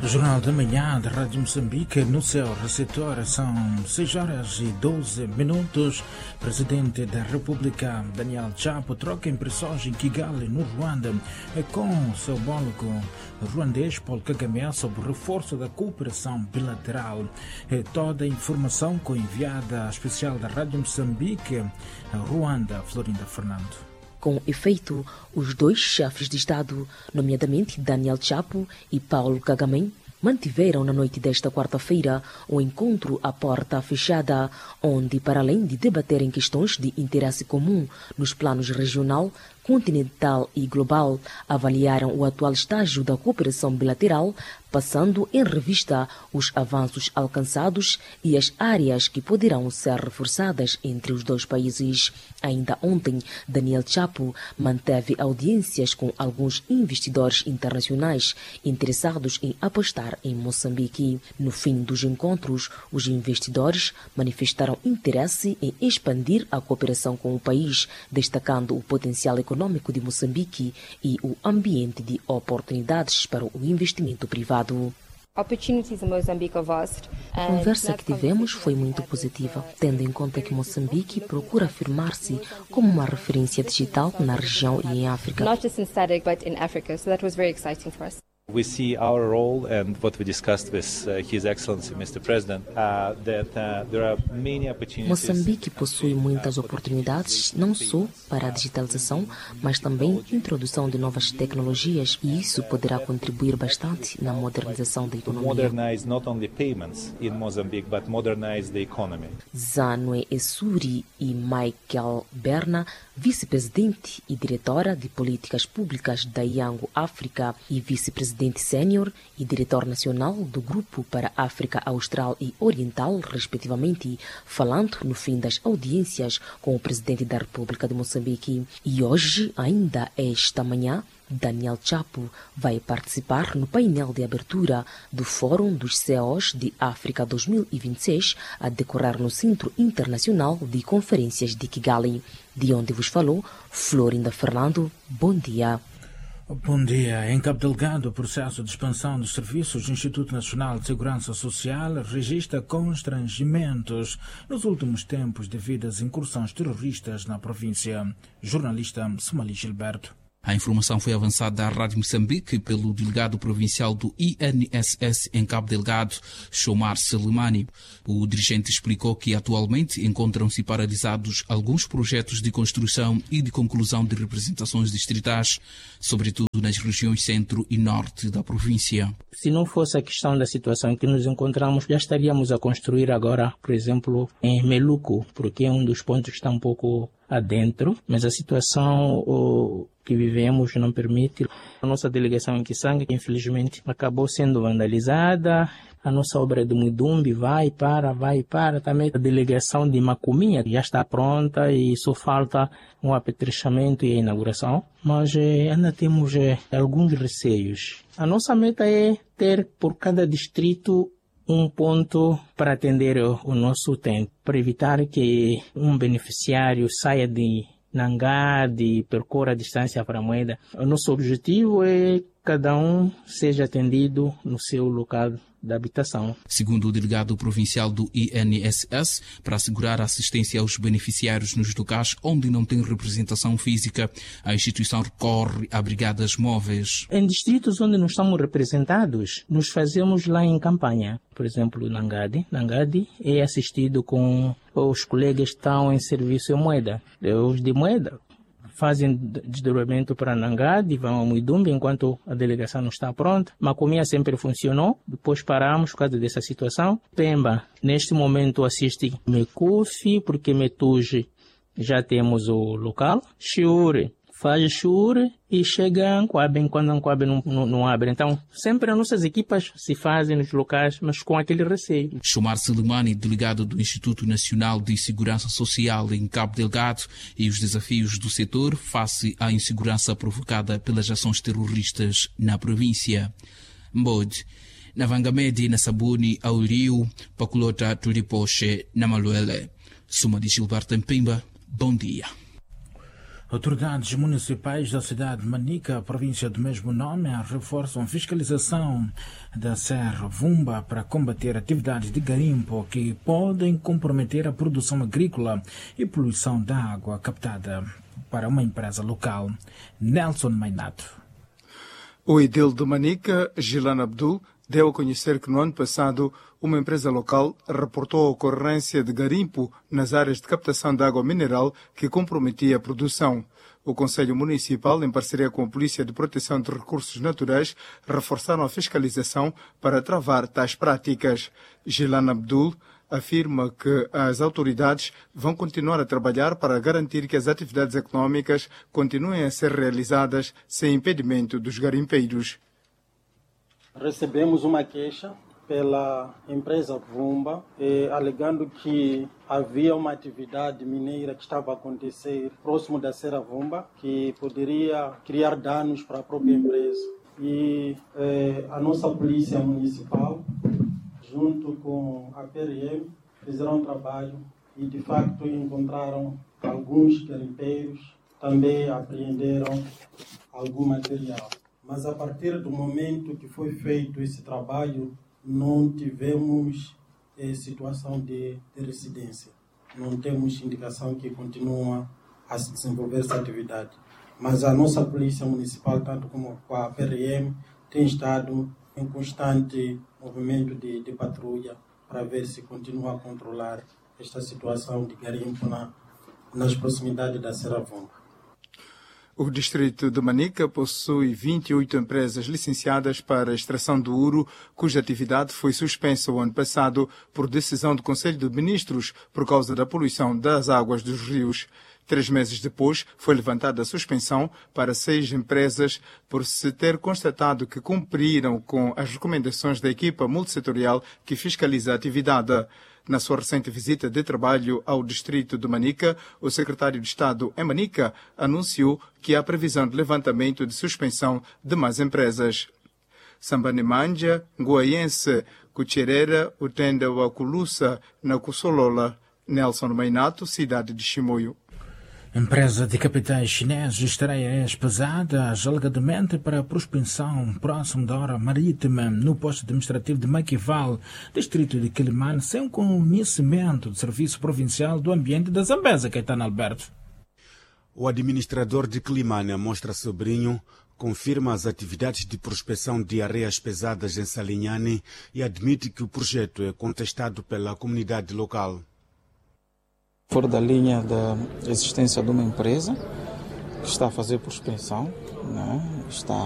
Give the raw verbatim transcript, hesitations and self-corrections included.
Jornal da Manhã da Rádio Moçambique, no seu receptor, são seis horas e doze minutos. Presidente da República, Daniel Chapo, troca impressões em Kigali, no Ruanda, com o seu homólogo ruandês, Paul Kagame, sobre o reforço da cooperação bilateral. Toda a informação com a enviada especial da Rádio Moçambique, Ruanda, Florinda Fernando. Com efeito, os dois chefes de Estado, nomeadamente Daniel Chapo e Paulo Kagame, mantiveram na noite desta quarta-feira um encontro à porta fechada, onde, para além de debaterem questões de interesse comum nos planos regional, continental e global, avaliaram o atual estágio da cooperação bilateral, passando em revista os avanços alcançados e as áreas que poderão ser reforçadas entre os dois países. Ainda ontem, Daniel Chapo manteve audiências com alguns investidores internacionais interessados em apostar em Moçambique. No fim dos encontros, os investidores manifestaram interesse em expandir a cooperação com o país, destacando o potencial econômico de Moçambique e o ambiente de oportunidades para o investimento privado. A conversa que tivemos foi muito positiva, tendo em conta que Moçambique procura afirmar-se como uma referência digital na região e em África. Not just in SADC, but in Africa, so that was very exciting for us. We see our role and what we discussed with uh, His Excellency Mister President, uh, that uh, there are many opportunities. Moçambique possui muitas oportunidades, não só para a digitalização, mas também introdução de novas tecnologias, e isso poderá contribuir bastante na modernização da economia. Modernize not only payments in Mozambique, but modernize the economy. Zanue Essuri e Michael Berna, vice-presidente e diretora de políticas públicas da Yango África e vice-presidente Presidente sênior e diretor nacional do Grupo para a África Austral e Oriental, respectivamente, falando no fim das audiências com o Presidente da República de Moçambique. E hoje, ainda esta manhã, Daniel Chapo vai participar no painel de abertura do Fórum dos C E Os de África dois mil e vinte e seis, a decorrer no Centro Internacional de Conferências de Kigali. De onde vos falou, Florinda Fernando. Bom dia. Bom dia. Em Cabo Delgado, o processo de expansão dos serviços do Instituto Nacional de Segurança Social registra constrangimentos nos últimos tempos devido às incursões terroristas na província. Jornalista Somali Gilberto. A informação foi avançada à Rádio Moçambique pelo delegado provincial do I N S S em Cabo Delgado, Shomar Selimani. O dirigente explicou que atualmente encontram-se paralisados alguns projetos de construção e de conclusão de representações distritais, sobretudo nas regiões centro e norte da província. Se não fosse a questão da situação em que nos encontramos, já estaríamos a construir agora, por exemplo, em Meluco, porque é um dos pontos que está um pouco adentro, mas a situação o, que vivemos não permite. A nossa delegação em Kisanga, infelizmente, acabou sendo vandalizada. A nossa obra de Mudumbi vai para, vai para. Também a delegação de Macuminha já está pronta e só falta um apetrechamento e a inauguração. Mas eh, ainda temos eh, alguns receios. A nossa meta é ter por cada distrito um ponto para atender o, o nosso utente, para evitar que um beneficiário saia de Nangade e percorra a distância para a moeda. O nosso objetivo é que cada um seja atendido no seu local da habitação. Segundo o delegado provincial do I N S S, para assegurar a assistência aos beneficiários nos locais onde não tem representação física, a instituição recorre a brigadas móveis. Em distritos onde não estamos representados, nos fazemos lá em campanha. Por exemplo, Nangade. Nangade é assistido com os colegas que estão em serviço em moeda. Os de moeda fazem desdobramento para Nangade, vão ao Muidumbi enquanto a delegação não está pronta. Macomia sempre funcionou, depois paramos por causa dessa situação. Pemba, neste momento, assiste Mekufi, porque Metuge já temos o local. Chiure faz Chiure e chega a Ancoabe quando a Ancoabe não, não, não abre. Então, sempre as nossas equipas se fazem nos locais, mas com aquele receio. Shomar Selimani, delegado do Instituto Nacional de Segurança Social em Cabo Delgado, e os desafios do setor face à insegurança provocada pelas ações terroristas na província. Mbode, na Vangamedi, na Sabuni, ao Rio, Paculota, Turipoche, na Maluele. Suma de Gilberto Mpimba, bom dia. Autoridades municipais da cidade de Manica, província do mesmo nome, reforçam a fiscalização da Serra Vumba para combater atividades de garimpo que podem comprometer a produção agrícola e poluição da água captada para uma empresa local. Nelson Mainato. O edil de Manica, Gilan Abdul, deu a conhecer que no ano passado uma empresa local reportou a ocorrência de garimpo nas áreas de captação de água mineral que comprometia a produção. O Conselho Municipal, em parceria com a Polícia de Proteção de Recursos Naturais, reforçaram a fiscalização para travar tais práticas. Gilan Abdul afirma que as autoridades vão continuar a trabalhar para garantir que as atividades econômicas continuem a ser realizadas sem impedimento dos garimpeiros. Recebemos uma queixa pela empresa Vumba, eh, alegando que havia uma atividade mineira que estava a acontecer próximo da Serra Vumba, que poderia criar danos para a própria empresa. E eh, a nossa polícia municipal, junto com a P R M, fizeram um trabalho e, de facto, encontraram alguns garimpeiros, também apreenderam algum material. Mas a partir do momento que foi feito esse trabalho, não tivemos eh, situação de, de residência. Não temos indicação que continua a se desenvolver essa atividade. Mas a nossa Polícia Municipal, tanto como a P R M, tem estado em constante movimento de, de patrulha para ver se continua a controlar esta situação de garimpo na, nas proximidades da Serra Vumba. O distrito de Manica possui vinte e oito empresas licenciadas para a extração do ouro, cuja atividade foi suspensa o ano passado por decisão do Conselho de Ministros por causa da poluição das águas dos rios. Três meses depois, foi levantada a suspensão para seis empresas por se ter constatado que cumpriram com as recomendações da equipa multissetorial que fiscaliza a atividade. Na sua recente visita de trabalho ao distrito de Manica, o secretário de Estado em Manica anunciou que há previsão de levantamento de suspensão de mais empresas. Sambanemanja, Goiense, Cucherera, Utenda Wakulusa, na Kusolola. Nelson Mainato, cidade de Chimoio. Empresa de capitais chineses estreia as pesadas alegadamente para a prospensão próximo da hora marítima no posto administrativo de Maquival, distrito de Quilimane, sem conhecimento do Serviço Provincial do Ambiente da Zambésia, Caetano Alberto. O administrador de Quilimane, Mostra Sobrinho, confirma as atividades de prospecção de areias pesadas em Salinhane e admite que o projeto é contestado pela comunidade local. Fora da linha da existência de uma empresa que está a fazer prospecção, né? Está